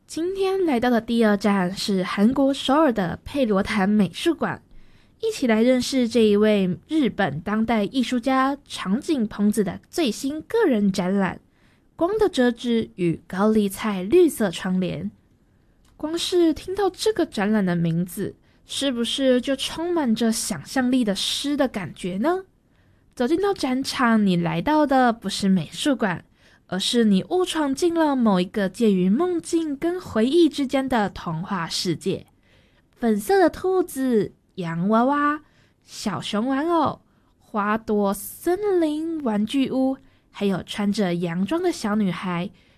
今天来到的第二站是韩国首尔的佩罗坦美术馆，一起来认识这一位日本当代艺术家长井朋子的最新个人展览《光的折纸与高丽菜绿色窗帘》。光是听到这个展览的名字，是不是就充满着想象力的诗的感觉呢？走进到展场，你来到的不是美术馆，而是你误闯进了某一个介于梦境跟回忆之间的童话世界。粉色的兔子、洋娃娃、小熊玩偶、花朵、森林、玩具屋，还有穿着洋装的小女孩，